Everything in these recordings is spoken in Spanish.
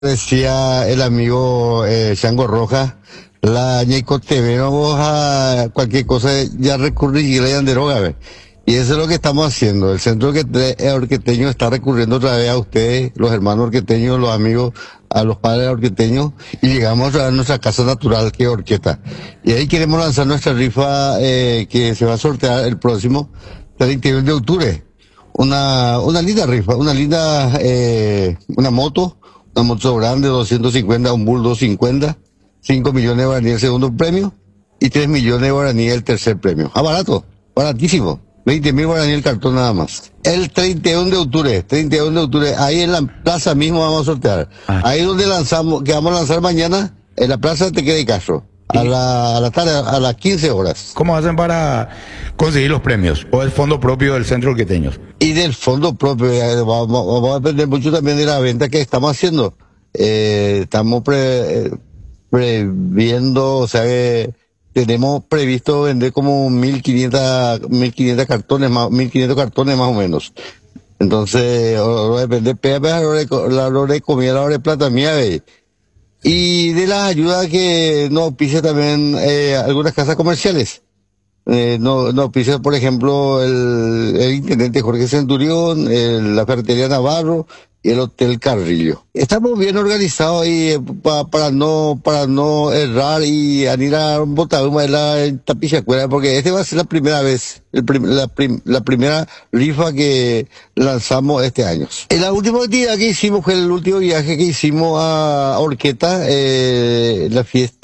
Decía el amigo Chango Roja, la Ñeco TV, vamos a cualquier cosa, ya recurrir y le dan droga, ¿ve? Y eso es lo que estamos haciendo. El centro orqueteño está recurriendo otra vez a ustedes, los hermanos orqueteños, los amigos, a los padres orqueteños, y llegamos a nuestra casa natural, que es Orqueta. Y ahí queremos lanzar nuestra rifa que se va a sortear el próximo 31 de octubre. Una linda rifa, una moto grande, 250, un Bull 250, 5 millones de guaraníes el segundo premio y 3 millones de guaraníes el tercer premio. Ah, barato, baratísimo. 20.000 guaraníes el cartón nada más. El 31 de octubre, ahí en la plaza mismo vamos a sortear. Ahí donde lanzamos, que vamos a lanzar mañana, en la plaza de Tequera y Castro. A la tarde, a las 15 horas. ¿Cómo hacen para conseguir los premios? ¿O el fondo propio del centro orqueteños? Y del fondo propio, vamos a depender mucho también de la venta que estamos haciendo. Estamos previendo, o sea que tenemos previsto vender como 1.500 cartones más, 1.500 cartones más o menos. Entonces, depende, la hora de comida, la hora de plata mía, ve. Y de las ayudas que nos auspicia también algunas casas comerciales. No auspicia, por ejemplo, el intendente Jorge Centurión, la ferretería Navarro y el Hotel Carrillo. Estamos bien organizados y para no errar y ir a un botaduma de la Tapichacuera, porque este va a ser la primera vez, la primera rifa que lanzamos este año. En la última actividad que hicimos fue el último viaje que hicimos a Orqueta, la fiesta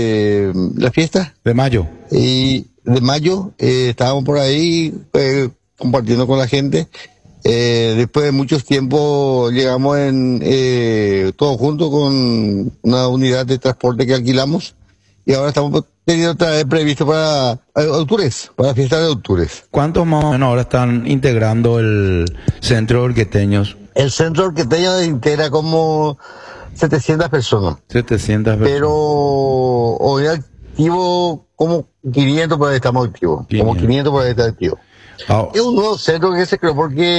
De mayo. y de mayo, estábamos por ahí compartiendo con la gente. Después de muchos tiempos llegamos todos juntos con una unidad de transporte que alquilamos y ahora estamos teniendo otra vez previsto para la fiesta de octubres. ¿Cuántos más o menos ahora están integrando el centro orqueteños? El centro orqueteño integra como 700 personas. 700 personas. Pero hoy activo como 500 por ahí estamos activos. 500. Como 500 por ahí está activo. Es un nuevo centro que se creó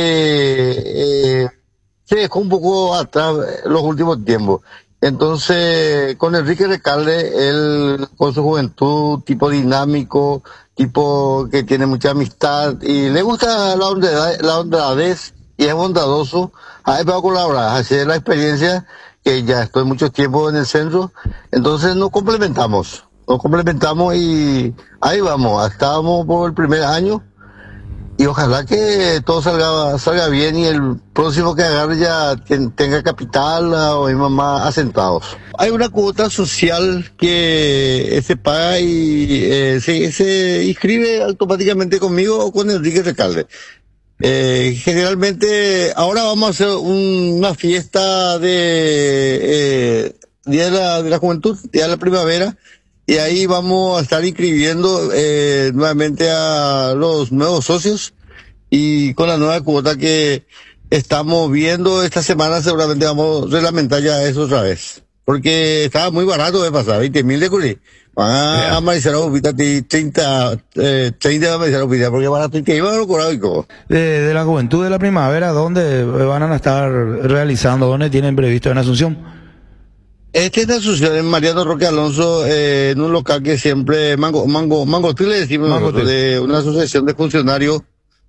porque se dejó un poco atrás los últimos tiempos. Entonces, con Enrique Recalde, él con su juventud, tipo dinámico, tipo que tiene mucha amistad y le gusta la honradez y es bondadoso, ha empezado a colaborar, hacer la experiencia que ya estoy mucho tiempo en el centro. Entonces nos complementamos y ahí vamos, estábamos por el primer año. Y ojalá que todo salga bien y el próximo que agarre ya tenga capital o más asentados. Hay una cuota social que se paga y se inscribe automáticamente conmigo o con Enrique Recalde. Generalmente ahora vamos a hacer una fiesta de Día de la Juventud, Día de la Primavera. Y ahí vamos a estar inscribiendo nuevamente a los nuevos socios y con la nueva cuota que estamos viendo esta semana seguramente vamos a reglamentar ya eso otra vez. Porque estaba muy barato de pasar, 20.000 de Curi. Van a amarizar la bobita, 30 van a amarizar la bobita, porque barato y que iban a lo curado y todo. De la Juventud de la Primavera, ¿dónde van a estar realizando? ¿Dónde tienen previsto en Asunción? Este es de Asunción, en Mariano Roque Alonso, en un local que siempre, Mangotil le decimos nosotros, de una asociación de funcionarios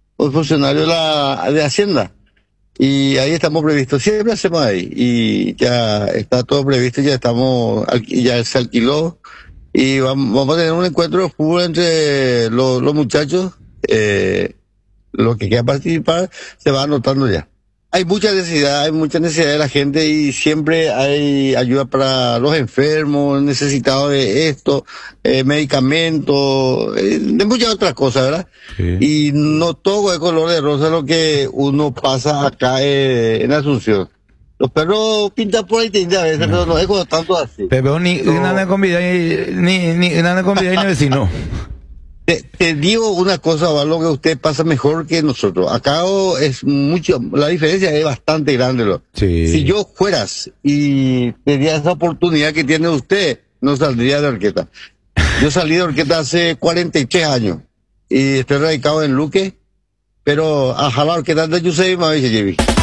de Hacienda. Y ahí estamos previstos, siempre hacemos ahí. Y ya está todo previsto, ya se alquiló. Y vamos a tener un encuentro de fútbol entre los muchachos, los que quieran participar, se va anotando ya. Hay mucha necesidad de la gente y siempre hay ayuda para los enfermos, necesitados de esto, medicamentos, de muchas otras cosas, ¿verdad? Sí. Y no todo es color de rosa lo que uno pasa acá en Asunción. Los perros pintan por ahí a veces, pero no es como tanto así. Pero ni nada con vida ni vecino. Te digo una cosa, Valdo, que usted pasa mejor que nosotros. Acá es mucho, la diferencia es bastante grande. Sí. Si yo fueras y tenía esa oportunidad que tiene usted, no saldría de Orqueta. Yo salí de Orqueta hace 43 años y estoy radicado en Luque, pero a la Orqueta de Yusei me dice,